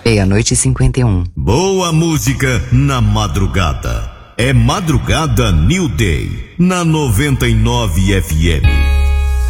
Meia-noite e 51. Boa música na madrugada. É Madrugada New Day, na 99 FM.